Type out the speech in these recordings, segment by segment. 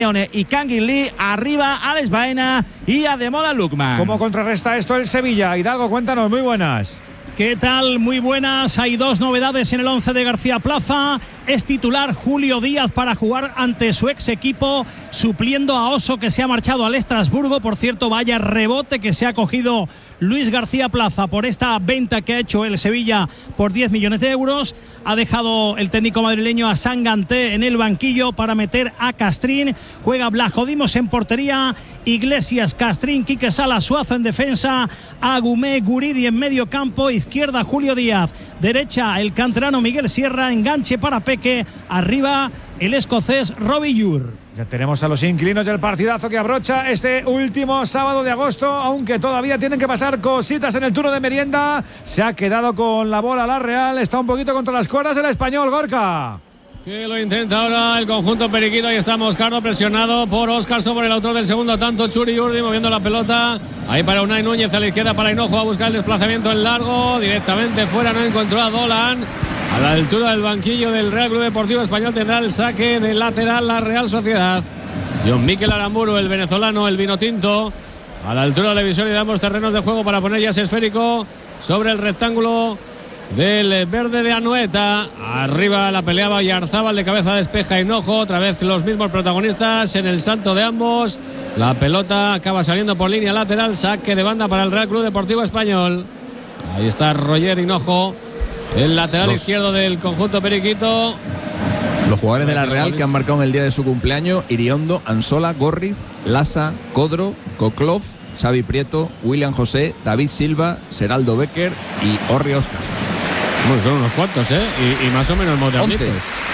y Kangin Lee, arriba Alex Baena y Ademola Lookman. ¿Cómo contrarresta esto el Sevilla? Hidalgo, cuéntanos, muy buenas. ¿Qué tal? Muy buenas. Hay dos novedades en el 11 de García Plaza. Es titular Julio Díaz para jugar ante su ex equipo, supliendo a Oso, que se ha marchado al Estrasburgo. Por cierto, vaya rebote que se ha cogido Luis García Plaza por esta venta que ha hecho el Sevilla por 10 millones de euros. Ha dejado el técnico madrileño a Sanganté en el banquillo para meter a Castrín. Juega Blajodimos en portería, Iglesias, Castrín, Quique Sala, Suazo en defensa, Agumé, Guridi en medio campo, izquierda Julio Díaz, derecha el canterano Miguel Sierra, enganche para Peque, arriba el escocés Robbie Yur. Ya tenemos a los inquilinos del partidazo que abrocha este último sábado de agosto, aunque todavía tienen que pasar cositas en el turno de merienda. Se ha quedado con la bola la Real, está un poquito contra las cuerdas el Español, Gorka. Que lo intenta ahora el conjunto periquito. Ahí está Moscardo presionado por Óscar sobre el autor del segundo tanto, Churi Urdi moviendo la pelota. Ahí para Unai Núñez, a la izquierda para Hinojo, a buscar el desplazamiento en largo. Directamente fuera, no encontró a Dolan. A la altura del banquillo del Real Club Deportivo Español tendrá el saque de lateral la Real Sociedad. John Mikel Aramburu, el venezolano, el vino tinto. A la altura de la división y de ambos terrenos de juego para poner ya ese esférico sobre el rectángulo del verde de Anoeta. Arriba la peleaba Yarzábal, de cabeza despeja Hinojo. Otra vez los mismos protagonistas en el salto de ambos. La pelota acaba saliendo por línea lateral. Saque de banda para el Real Club Deportivo Español. Ahí está Roger Hinojo, el lateral izquierdo del conjunto periquito. Los jugadores de la Real que han marcado en el día de su cumpleaños: Iriondo, Ansola, Gorriz, Lassa, Codro, Koklov, Xavi Prieto, William José, David Silva, Seraldo Becker y Orri Óscar. Bueno, son unos cuantos, y más o menos modernitos.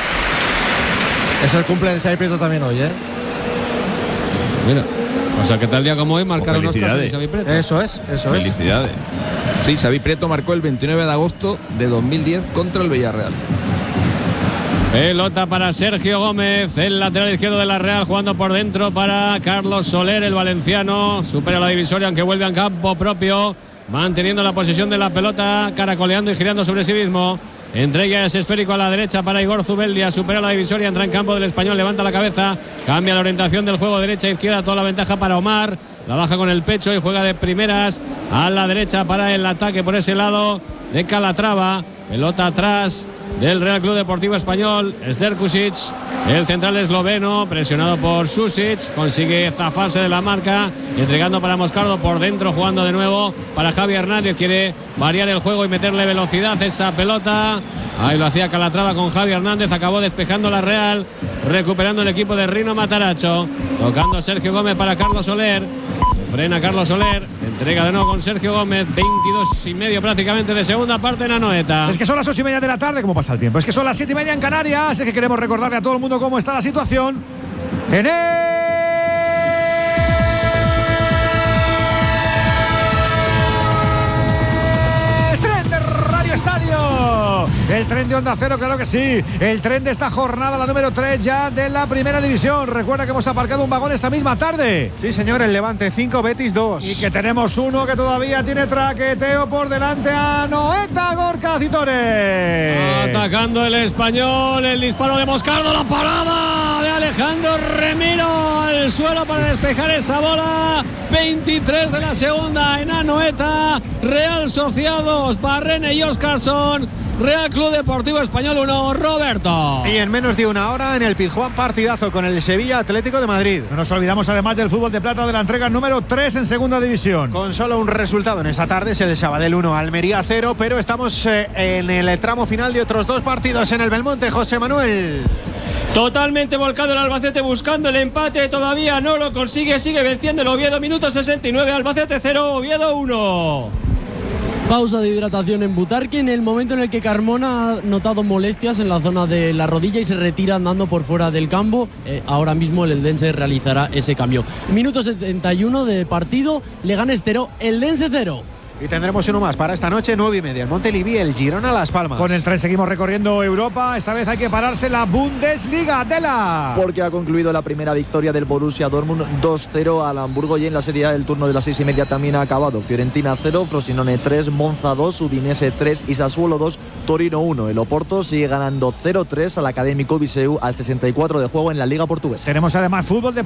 Es el cumple de Xavi Prieto también hoy, Mira, o sea que tal día como hoy marcaron Óscar y Xavi Prieto. Eso es. Felicidades. Sí, Xavi Prieto marcó el 29 de agosto de 2010 contra el Villarreal. Pelota para Sergio Gómez, el lateral izquierdo de la Real, jugando por dentro para Carlos Soler, el valenciano. Supera la divisoria, aunque vuelve a campo propio, manteniendo la posesión de la pelota, caracoleando y girando sobre sí mismo. Entrega ese esférico a la derecha para Igor Zubeldia, supera la divisoria, entra en campo del Español, levanta la cabeza, cambia la orientación del juego derecha-izquierda, toda la ventaja para Omar, la baja con el pecho y juega de primeras a la derecha para el ataque por ese lado de Calatrava. Pelota atrás del Real Club Deportivo Español, Sterkusic, el central esloveno, presionado por Susic, consigue zafarse de la marca, entregando para Moscardo por dentro, jugando de nuevo para Javi Hernández, quiere variar el juego y meterle velocidad esa pelota. Ahí lo hacía Calatrava con Javi Hernández, acabó despejando la Real, recuperando el equipo de Rino Mataracho, tocando Sergio Gómez para Carlos Soler. Frena Carlos Soler, entrega de nuevo con Sergio Gómez, 22:30 prácticamente de segunda parte en Anoeta. Es que son las 8:30 de la tarde, ¿cómo pasa el tiempo? Es que son las 7:30 en Canarias, es que queremos recordarle a todo el mundo cómo está la situación en el tren de Radio Estadio. El tren de Onda Cero, claro que sí. El tren de esta jornada, la número 3 ya de la primera división. Recuerda que hemos aparcado un vagón esta misma tarde. Sí, señor, el Levante 5, Betis 2. Y que tenemos uno que todavía tiene traqueteo por delante, a Anoeta, Gorka Citore. Atacando el Español, el disparo de Moscardo, la parada de Alejandro Remiro al suelo para despejar esa bola. 23 de la segunda en Anoeta. Real Sociedad 2, Barrene y Óscarson. Real Club Deportivo Español 1, Roberto. Y en menos de una hora en el Pizjuán, partidazo con el Sevilla Atlético de Madrid. No nos olvidamos además del fútbol de plata de la entrega número 3 en segunda división. Con solo un resultado en esta tarde, es el Sabadell 1, Almería 0, pero estamos en el tramo final de otros dos partidos en el Belmonte, José Manuel. Totalmente volcado el Albacete buscando el empate, todavía no lo consigue, sigue venciendo el Oviedo, minuto 69, Albacete 0, Oviedo 1. Pausa de hidratación en Butarque en el momento en el que Carmona ha notado molestias en la zona de la rodilla y se retira andando por fuera del campo. Ahora mismo el Eldense realizará ese cambio. Minuto 71 de partido, Leganés 0, Eldense 0. Y tendremos uno más para esta noche, 9:30. El Montelivi, el Girona Las Palmas. Con el 3 seguimos recorriendo Europa. Esta vez hay que pararse la Bundesliga. Tela. Porque ha concluido la primera victoria del Borussia Dortmund 2-0 al Hamburgo, y en la Serie A el turno de las 6:30 también ha acabado. Fiorentina 0, Frosinone 3, Monza 2, Udinese 3 y Sassuolo 2, Torino 1. El Oporto sigue ganando 0-3 al Académico Viseu al 64 de juego en la Liga Portuguesa. Tenemos además fútbol de